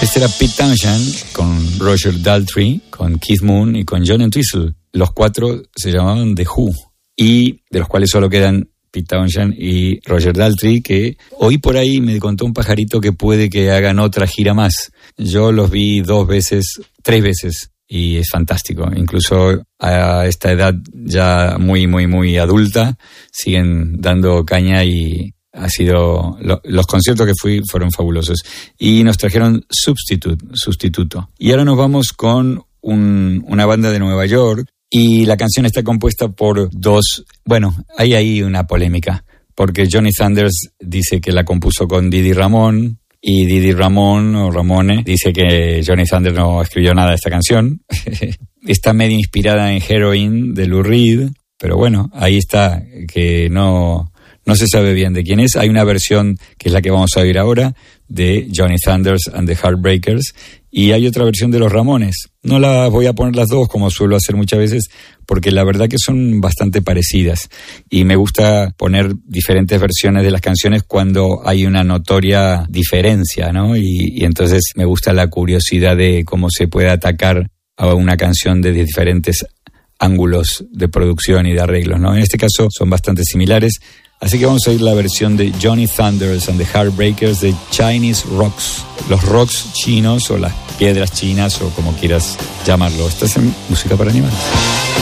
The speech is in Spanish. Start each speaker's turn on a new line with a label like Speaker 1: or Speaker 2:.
Speaker 1: Este era Pete Townshend con Roger Daltrey, con Keith Moon y con John Entwistle. Los 4 se llamaban The Who, y de los cuales solo quedan Pete Townshend y Roger Daltrey, que hoy por ahí me contó un pajarito que puede que hagan otra gira más. Yo los vi 3 veces, y es fantástico. Incluso a esta edad ya muy adulta, siguen dando caña, y ha sido los conciertos que fui fueron fabulosos. Y nos trajeron Sustituto. Y ahora nos vamos con una banda de Nueva York, y la canción está compuesta por 2... Bueno, hay ahí una polémica, porque Johnny Thunders dice que la compuso con Didi Ramón, y Didi Ramón o Ramone dice que Johnny Thunders no escribió nada de esta canción. Está medio inspirada en Heroin de Lou Reed, pero bueno, ahí está, que no se sabe bien de quién es. Hay una versión que es la que vamos a oír ahora, de Johnny Thunders and the Heartbreakers, y hay otra versión de los Ramones. No las voy a poner las dos, como suelo hacer muchas veces, porque la verdad que son bastante parecidas, y me gusta poner diferentes versiones de las canciones cuando hay una notoria diferencia, ¿no? Y entonces me gusta la curiosidad de cómo se puede atacar a una canción desde diferentes ángulos de producción y de arreglos, ¿no? En este caso son bastante similares. Así que vamos a oír la versión de Johnny Thunders and the Heartbreakers de Chinese Rocks. Los rocks chinos, o las piedras chinas, o como quieras llamarlo. Estás en Música para Animales.